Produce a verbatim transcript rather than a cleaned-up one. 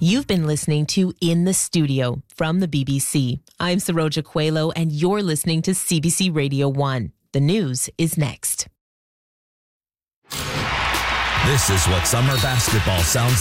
You've been listening to In the Studio from the B B C. I'm Saroja Coelho, and you're listening to C B C Radio one. The news is next. This is what summer basketball sounds